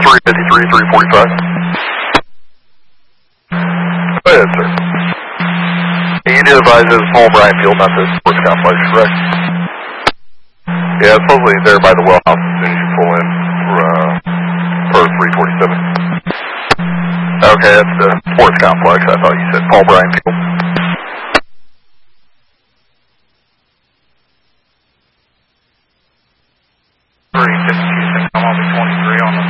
345. Go ahead, sir. You did advise it was Paul Bryan Field, not the sports complex, correct? Yeah, it's supposedly there by the well house as soon as you pull in for 347. Okay, that's the sports complex. I thought you said Paul Bryan Field. I'm on the 23 on the